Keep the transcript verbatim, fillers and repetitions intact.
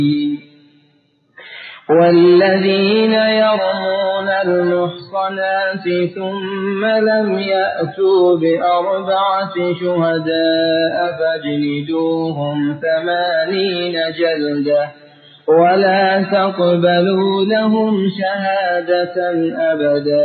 والذين يرمون المحصنات ثم لم يأتوا بأربعة شهداء فاجلدوهم ثمانين جلدة ولا تقبلوا لهم شهادة أبدا